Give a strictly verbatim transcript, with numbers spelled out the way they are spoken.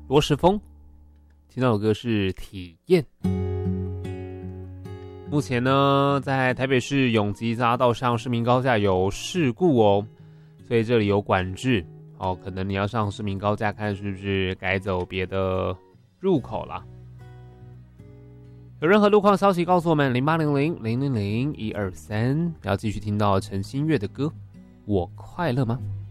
罗时丰，听到的歌是《体验》。目前呢，在台北市永吉匝道上市民高架有事故哦，所以这里有管制哦，可能你要上市民高架看是不是改走别的入口啦。有任何路况消息告诉我们零八零零零零零一二三，要继续听到陈星月的歌《我快乐吗》。